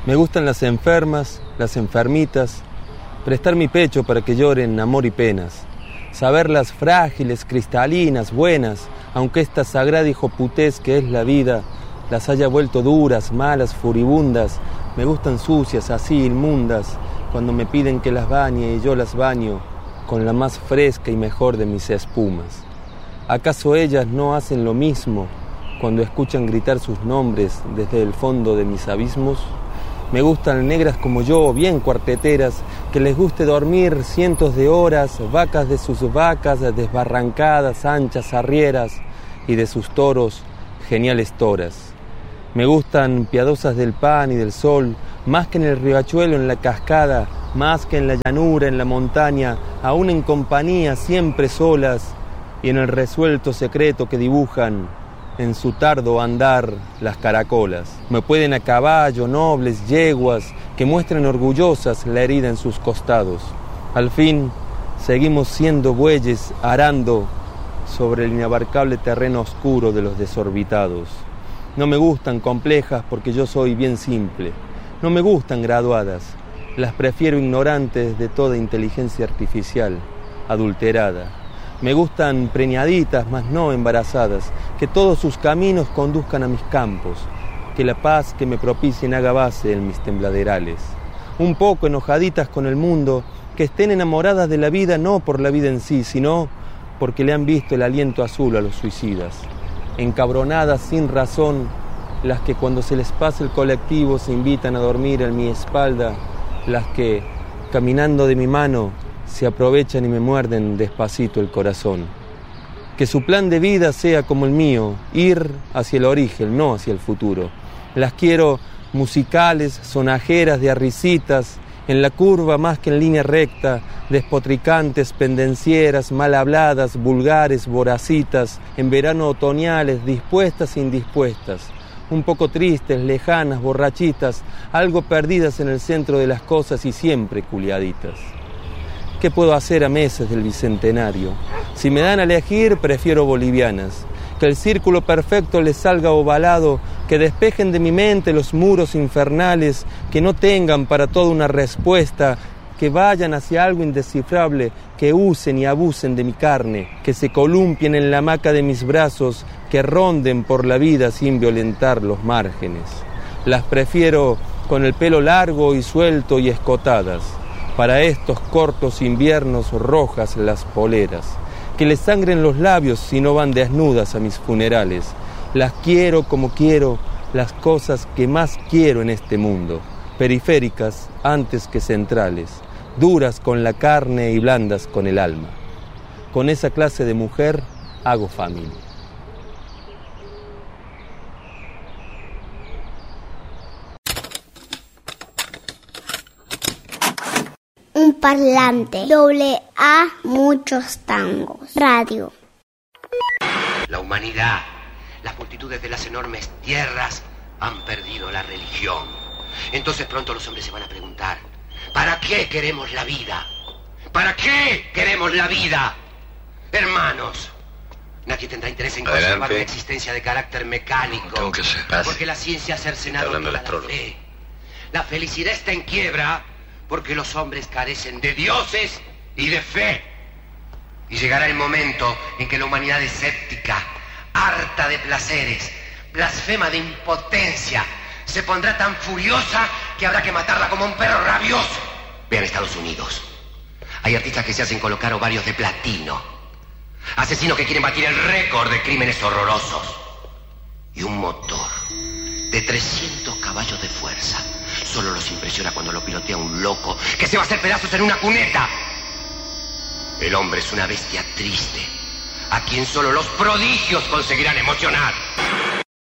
Me gustan las enfermas, las enfermitas, prestar mi pecho para que lloren amor y penas, saberlas frágiles, cristalinas, buenas, aunque esta sagrada hijoputez que es la vida las haya vuelto duras, malas, furibundas. Me gustan sucias, así inmundas, cuando me piden que las bañe y yo las baño con la más fresca y mejor de mis espumas. ¿Acaso ellas no hacen lo mismo cuando escuchan gritar sus nombres desde el fondo de mis abismos? Me gustan negras como yo, bien cuarteteras, que les guste dormir cientos de horas, vacas de sus vacas desbarrancadas, anchas arrieras, y de sus toros, geniales toras. Me gustan piadosas del pan y del sol, más que en el riachuelo, en la cascada, más que en la llanura, en la montaña, aún en compañía, siempre solas, y en el resuelto secreto que dibujan en su tardo andar las caracolas. Me pueden a caballo, nobles, yeguas, que muestren orgullosas la herida en sus costados. Al fin, seguimos siendo bueyes arando sobre el inabarcable terreno oscuro de los desorbitados. No me gustan complejas porque yo soy bien simple. No me gustan graduadas, las prefiero ignorantes de toda inteligencia artificial, adulterada. Me gustan preñaditas, mas no embarazadas, que todos sus caminos conduzcan a mis campos, que la paz que me propicien haga base en mis tembladerales. Un poco enojaditas con el mundo, que estén enamoradas de la vida no por la vida en sí, sino porque le han visto el aliento azul a los suicidas. Encabronadas sin razón, las que cuando se les pasa el colectivo se invitan a dormir en mi espalda, las que, caminando de mi mano, se aprovechan y me muerden despacito el corazón. Que su plan de vida sea como el mío, ir hacia el origen, no hacia el futuro. Las quiero musicales, sonajeras de arricitas, en la curva más que en línea recta, despotricantes, pendencieras, mal habladas, vulgares, voracitas, en verano otoñales, dispuestas e indispuestas, un poco tristes, lejanas, borrachitas, algo perdidas en el centro de las cosas y siempre culiaditas. ¿Qué puedo hacer a meses del bicentenario? Si me dan a elegir, prefiero bolivianas. Que el círculo perfecto les salga ovalado, que despejen de mi mente los muros infernales, que no tengan para todo una respuesta, que vayan hacia algo indescifrable, que usen y abusen de mi carne, que se columpien en la hamaca de mis brazos, que ronden por la vida sin violentar los márgenes. Las prefiero con el pelo largo y suelto y escotadas, para estos cortos inviernos rojas las poleras, que les sangren los labios si no van desnudas a mis funerales. Las quiero como quiero las cosas que más quiero en este mundo, periféricas antes que centrales, duras con la carne y blandas con el alma. Con esa clase de mujer hago familia. Un parlante. AA, muchos tangos. Radio. La humanidad, las multitudes de las enormes tierras han perdido la religión. Entonces pronto los hombres se van a preguntar, ¿para qué queremos la vida? ¿Para qué queremos la vida? Hermanos, nadie tendrá interés en conservar una existencia de carácter mecánico. Porque la ciencia ha cercenado toda la fe. La felicidad está en quiebra porque los hombres carecen de dioses y de fe. Y llegará el momento en que la humanidad escéptica, harta de placeres, blasfema de impotencia, se pondrá tan furiosa que habrá que matarla como un perro rabioso. Vean Estados Unidos. Hay artistas que se hacen colocar ovarios de platino. Asesinos que quieren batir el récord de crímenes horrorosos. Y un motor de 300 caballos de fuerza solo los impresiona cuando lo pilotea un loco que se va a hacer pedazos en una cuneta. El hombre es una bestia triste, a quien solo los prodigios conseguirán emocionar.